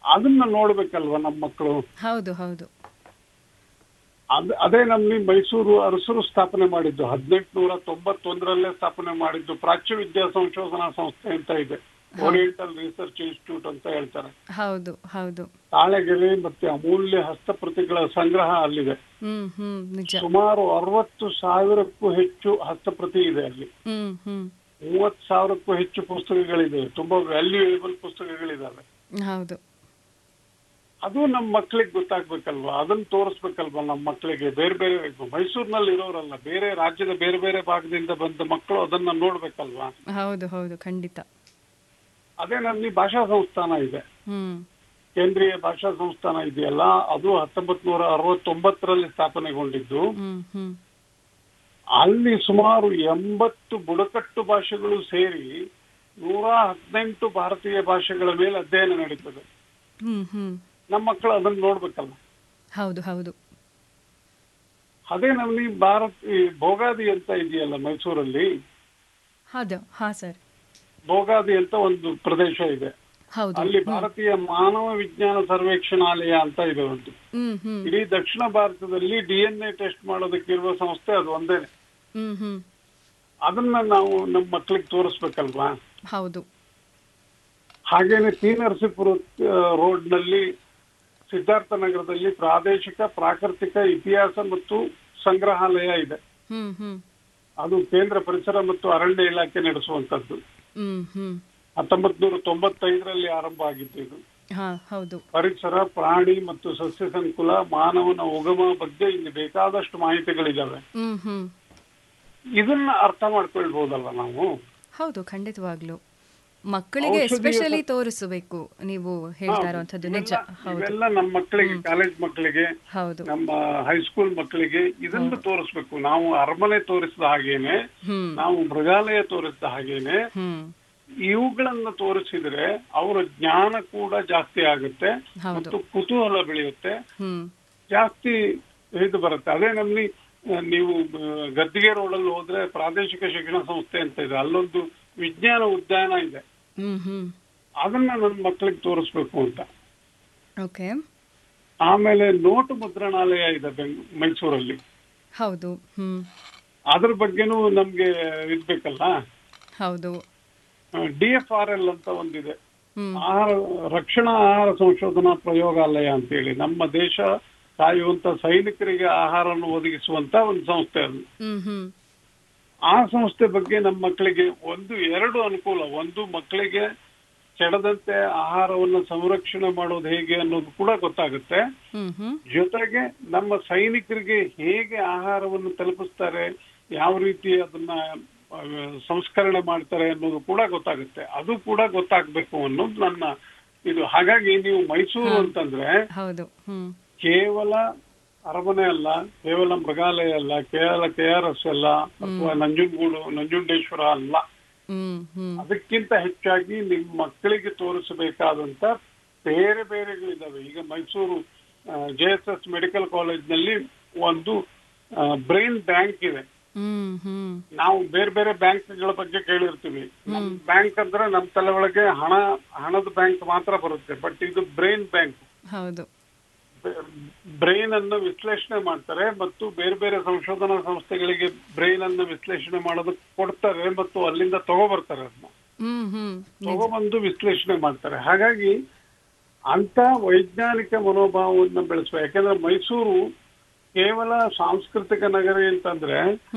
ಅದನ್ನ ನೋಡ್ಬೇಕಲ್ವಾ ನಮ್ಮ ಮಕ್ಕಳು. ಹೌದು ಹೌದು. ಅದೇ ನಮ್ಗೆ ಮೈಸೂರು ಅರಸರು ಸ್ಥಾಪನೆ ಮಾಡಿದ್ದು 1891ರಲ್ಲೇ ಸ್ಥಾಪನೆ ಮಾಡಿದ್ದು ಪ್ರಾಚ್ಯ ವಿದ್ಯಾ ಸಂಶೋಧನಾ ಸಂಸ್ಥೆ ಅಂತ ಇದೆ, ಓರಿಯೆಂಟಲ್ ರಿಸರ್ಚ್ ಇನ್ಸ್ಟಿಟ್ಯೂಟ್ ಅಂತ ಹೇಳ್ತಾರೆ. ಹೌದು ಹೌದು. ತಾಳೆಗೆರೆ ಮತ್ತೆ ಅಮೂಲ್ಯ ಹಸ್ತಪ್ರತಿಗಳ ಸಂಗ್ರಹ ಅಲ್ಲಿದೆ. ನಿಜ. ಸುಮಾರು 60,000ಕ್ಕೂ ಹೆಚ್ಚು ಹಸ್ತಪ್ರತಿ ಇದೆ ಅಲ್ಲಿ. 30,000ಕ್ಕೂ ಹೆಚ್ಚು ಪುಸ್ತಕಗಳಿದೆ, ತುಂಬಾ ವ್ಯಾಲ್ಯೂಯೇಬಲ್ ಪುಸ್ತಕಗಳಿದಾವೆ. ಹೌದು. ಅದು ನಮ್ಮ ಮಕ್ಳಿಗೆ ಗೊತ್ತಾಗ್ಬೇಕಲ್ವಾ, ಅದನ್ನ ತೋರಿಸ್ಬೇಕಲ್ವಾ ನಮ್ಮ ಮಕ್ಕಳಿಗೆ. ಬೇರೆ ಬೇರೆ ಮೈಸೂರಿನಲ್ಲಿ ಇರೋರಲ್ಲ, ಬೇರೆ ರಾಜ್ಯದ ಬೇರೆ ಬೇರೆ ಭಾಗದಿಂದ ಬಂದ ಮಕ್ಕಳು ಅದನ್ನ ನೋಡ್ಬೇಕಲ್ವಾ. ಹೌದು ಹೌದು, ಖಂಡಿತ. ಅದೇ ನನ್ನಲ್ಲಿ ಭಾಷಾ ಸಂಸ್ಥಾನ ಇದೆ, ಕೇಂದ್ರೀಯ ಭಾಷಾ ಸಂಸ್ಥಾನ ಇದೆಯಲ್ಲ, ಅದು 1969ರಲ್ಲಿ ಸ್ಥಾಪನೆಗೊಂಡಿದ್ದು. ಅಲ್ಲಿ ಸುಮಾರು 80 ಬುಡಕಟ್ಟು ಭಾಷೆಗಳು ಸೇರಿ 118 ಭಾರತೀಯ ಭಾಷೆಗಳ ಮೇಲೆ ಅಧ್ಯಯನ ನಡೀತದೆ. ನಮ್ಮ ಮಕ್ಕಳು ಅದನ್ನ ನೋಡ್ಬೇಕಲ್ಲ. ಹೌದು ಹೌದು. ಅದೇ ನಮ್ಗೆ ಭೋಗಾದಿ ಅಂತ ಇದೆಯಲ್ಲ ಮೈಸೂರಲ್ಲಿ. ಹಾ ಸರ್. ಭೋಗಾದಿ ಅಂತ ಒಂದು ಪ್ರದೇಶ ಇದೆ, ಅಲ್ಲಿ ಭಾರತೀಯ ಮಾನವ ವಿಜ್ಞಾನ ಸರ್ವೇಕ್ಷಣಾಲಯ ಅಂತ ಇದೆ ಒಂದು. ಇಡೀ ದಕ್ಷಿಣ ಭಾರತದಲ್ಲಿ DNA ಟೆಸ್ಟ್ ಮಾಡೋದಕ್ಕಿರುವ ಸಂಸ್ಥೆ ಅದು ಒಂದೇನೆ. ಅದನ್ನ ನಾವು ನಮ್ಮ ಮಕ್ಕಳಿಗೆ ತೋರಿಸ್ಬೇಕಲ್ವಾ. ಹೌದು. ಹಾಗೇನೆ ಟಿ ನರಸೀಪುರ ರೋಡ್ ನಲ್ಲಿ ಸಿದ್ಧಾರ್ಥ ನಗರದಲ್ಲಿ ಪ್ರಾದೇಶಿಕ ಪ್ರಾಕೃತಿಕ ಇತಿಹಾಸ ಮತ್ತು ಸಂಗ್ರಹಾಲಯ ಇದೆ. ಅದು ಕೇಂದ್ರ ಪರಿಸರ ಮತ್ತು ಅರಣ್ಯ ಇಲಾಖೆ ನಡೆಸುವಂತದ್ದು. 1995ರಲ್ಲಿ ಆರಂಭ ಆಗಿತ್ತು ಇದು. ಹೌದು. ಪರಿಸರ, ಪ್ರಾಣಿ ಮತ್ತು ಸಸ್ಯ ಸಂಕುಲ, ಮಾನವನ ಉಗಮ ಬಗ್ಗೆ ಇಲ್ಲಿ ಬೇಕಾದಷ್ಟು ಮಾಹಿತಿಗಳಿದಾವೆ. ಇದನ್ನ ಅರ್ಥ ಮಾಡ್ಕೊಳ್ಬಹುದಲ್ಲ ನಾವು. ಹೌದು, ಖಂಡಿತವಾಗ್ಲು ಮಕ್ಕಳಿಗೆ ಎಸ್ಪೆಷಲಿ ತೋರಿಸಬೇಕು ನೀವು ಹೇಳ್ತಾ ಇರುವಂತದ್ದು. ನಿಜ. ಇವೆಲ್ಲ ನಮ್ಮ ಮಕ್ಕಳಿಗೆ, ಕಾಲೇಜ್ ಮಕ್ಕಳಿಗೆ, ಹೌದು, ನಮ್ಮ ಹೈಸ್ಕೂಲ್ ಮಕ್ಕಳಿಗೆ ಇದನ್ನು ತೋರಿಸ್ಬೇಕು. ನಾವು ಅರಮನೆ ತೋರಿಸಿದ ಹಾಗೇನೆ, ನಾವು ಮೃಗಾಲಯ ತೋರಿಸಿದ ಹಾಗೇನೆ ಇವುಗಳನ್ನ ತೋರಿಸಿದ್ರೆ ಅವರ ಜ್ಞಾನ ಕೂಡ ಜಾಸ್ತಿ ಆಗುತ್ತೆ ಮತ್ತು ಕುತೂಹಲ ಬೆಳೆಯುತ್ತೆ, ಜಾಸ್ತಿ ಇದು ಬರುತ್ತೆ. ಅದೇ ನಮ್ಗೆ ನೀವು ಗದ್ದಿಗೆ ರೋಡಲ್ಲಿ ಹೋದ್ರೆ ಪ್ರಾದೇಶಿಕ ಶಿಕ್ಷಣ ಸಂಸ್ಥೆ ಅಂತ ಇದೆ, ಅಲ್ಲೊಂದು ವಿಜ್ಞಾನ ಉದ್ಯಾನ ಇದೆ. ಅದನ್ನ ನನ್ನ ಮಕ್ಕಳಿಗೆ ತೋರಿಸ್ಬೇಕು ಅಂತ. ಆಮೇಲೆ ನೋಟು ಮುದ್ರಣಾಲಯ ಇದೆ ಮೈಸೂರಲ್ಲಿ. ಹೌದು. ಅದ್ರ ಬಗ್ಗೆನೂ ನಮ್ಗೆ ಇರ್ಬೇಕಲ್ಲ. ಹೌದು. DFRL ಅಂತ ಒಂದಿದೆ, ರಕ್ಷಣಾ ಆಹಾರ ಸಂಶೋಧನಾ ಪ್ರಯೋಗಾಲಯ ಅಂತೇಳಿ. ನಮ್ಮ ದೇಶ ಕಾಯುವಂತ ಸೈನಿಕರಿಗೆ ಆಹಾರವನ್ನು ಒದಗಿಸುವಂತ ಒಂದು ಸಂಸ್ಥೆ ಅದು. ಆ ಸಂಸ್ಥೆ ಬಗ್ಗೆ ನಮ್ಮ ಮಕ್ಕಳಿಗೆ ಎರಡು ಅನುಕೂಲ. ಒಂದು, ಮಕ್ಕಳಿಗೆ ಕೆಡದಂತೆ ಆಹಾರವನ್ನು ಸಂರಕ್ಷಣೆ ಮಾಡೋದು ಹೇಗೆ ಅನ್ನೋದು ಕೂಡ ಗೊತ್ತಾಗುತ್ತೆ. ಜೊತೆಗೆ ನಮ್ಮ ಸೈನಿಕರಿಗೆ ಹೇಗೆ ಆಹಾರವನ್ನು ತಲುಪಿಸ್ತಾರೆ, ಯಾವ ರೀತಿ ಅದನ್ನ ಸಂಸ್ಕರಣೆ ಮಾಡ್ತಾರೆ ಅನ್ನೋದು ಕೂಡ ಗೊತ್ತಾಗುತ್ತೆ. ಅದು ಕೂಡ ಗೊತ್ತಾಗ್ಬೇಕು ಅನ್ನೋದು ನನ್ನ ಇದು. ಹಾಗಾಗಿ ನೀವು ಮೈಸೂರು ಅಂತಂದ್ರೆ ಕೇವಲ ಅರಮನೆ ಅಲ್ಲ, ಕೇವಲ ಮೃಗಾಲಯ ಅಲ್ಲ, ಕೇವಲ KRS ಅಲ್ಲ, ಅಥವಾ ನಂಜುಂಡೇಶ್ವರ ಅಲ್ಲ. ಅದಕ್ಕಿಂತ ಹೆಚ್ಚಾಗಿ ನಿಮ್ಮ ಮಕ್ಕಳಿಗೆ ತೋರಿಸಬೇಕಾದಂತ ಬೇರೆ ಬೇರೆಗಳಿದಾವೆ. ಈಗ ಮೈಸೂರು JSS ಮೆಡಿಕಲ್ ಕಾಲೇಜ್ ನಲ್ಲಿ ಒಂದು ಬ್ರೈನ್ ಬ್ಯಾಂಕ್ ಇದೆ. ನಾವು ಬೇರೆ ಬೇರೆ ಬ್ಯಾಂಕ್ಗಳ ಬಗ್ಗೆ ಕೇಳಿರ್ತೀವಿ. ಬ್ಯಾಂಕ್ ಅಂದ್ರೆ ನಮ್ಮ ತಲೆ ಒಳಗೆ ಹಣದ ಬ್ಯಾಂಕ್ ಮಾತ್ರ ಬರುತ್ತೆ, ಬಟ್ ಇದು ಬ್ರೈನ್ ಬ್ಯಾಂಕ್. ಹೌದು. ಬ್ರೈನ್ ಅನ್ನು ವಿಶ್ಲೇಷಣೆ ಮಾಡ್ತಾರೆ ಮತ್ತು ಬೇರೆ ಬೇರೆ ಸಂಶೋಧನಾ ಸಂಸ್ಥೆಗಳಿಗೆ ಬ್ರೈನ್ ಅನ್ನು ವಿಶ್ಲೇಷಣೆ ಮಾಡೋದಕ್ಕೆ ಕೊಡ್ತಾರೆ ಮತ್ತು ಅಲ್ಲಿಂದ ತಗೋಬರ್ತಾರೆ. ಅದನ್ನ ತಗೊಬಂದು ವಿಶ್ಲೇಷಣೆ ಮಾಡ್ತಾರೆ. ಹಾಗಾಗಿ ಅಂತ ವೈಜ್ಞಾನಿಕ ಮನೋಭಾವವನ್ನು ಬೆಳೆಸುವ. ಯಾಕಂದ್ರೆ ಮೈಸೂರು ಕೇವಲ ಸಾಂಸ್ಕೃತಿಕ ನಗರಿ ಅಂತಂದ್ರೆ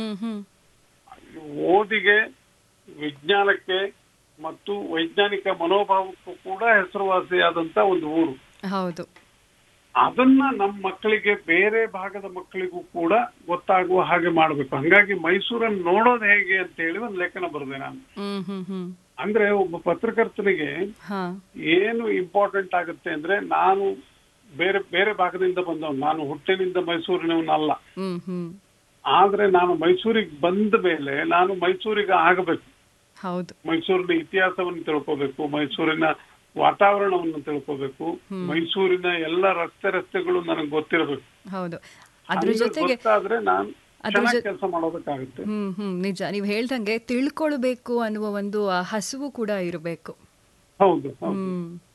ಓದಿಗೆ, ವಿಜ್ಞಾನಕ್ಕೆ ಮತ್ತು ವೈಜ್ಞಾನಿಕ ಮನೋಭಾವಕ್ಕೂ ಕೂಡ ಹೆಸರುವಾಸಿಯಾದಂತ ಒಂದು ಊರು. ಹೌದು. ಅದನ್ನ ನಮ್ಮ ಮಕ್ಕಳಿಗೆ, ಬೇರೆ ಭಾಗದ ಮಕ್ಕಳಿಗೂ ಕೂಡ ಗೊತ್ತಾಗುವ ಹಾಗೆ ಮಾಡ್ಬೇಕು. ಹಂಗಾಗಿ ಮೈಸೂರನ್ನು ನೋಡೋದು ಹೇಗೆ ಅಂತ ಹೇಳಿ ಒಂದು ಲೇಖನ ಬರೆದೆ ನಾನು. ಅಂದ್ರೆ ಒಬ್ಬ ಪತ್ರಕರ್ತನಿಗೆ ಏನು ಇಂಪಾರ್ಟೆಂಟ್ ಆಗುತ್ತೆ ಅಂದ್ರೆ, ನಾನು ಬೇರೆ ಬೇರೆ ಭಾಗದಿಂದ ಬಂದವನು, ನಾನು ಹುಟ್ಟಿನಿಂದ ಮೈಸೂರಿನವನಲ್ಲ. ಆದ್ರೆ ನಾನು ಮೈಸೂರಿಗೆ ಬಂದ ಮೇಲೆ ನಾನು ಮೈಸೂರಿಗೆ ಆಗಬೇಕು. ಮೈಸೂರಿನ ಇತಿಹಾಸವನ್ನು ತಿಳ್ಕೋಬೇಕು, ಮೈಸೂರಿನ ವಾತಾವರಣವನ್ನು ತಿಳ್ಕೋಬೇಕು, ಮೈಸೂರಿನ ಎಲ್ಲ ರಸ್ತೆಗಳು ನನಗೆ ಗೊತ್ತಿರಬೇಕು. ಅದ್ರ ಜೊತೆಗೆ ಗೊತ್ತಾದ್ರೆ ನಾನು ಕೆಲಸ ಮಾಡೋದಕ್ಕಾಗುತ್ತೆ. ನಿಜ, ನೀವು ಹೇಳ್ದಂಗೆ ತಿಳ್ಕೊಳ್ಬೇಕು ಅನ್ನುವ ಒಂದು ಹಸಿವು ಕೂಡ ಇರಬೇಕು. ಹೌದು.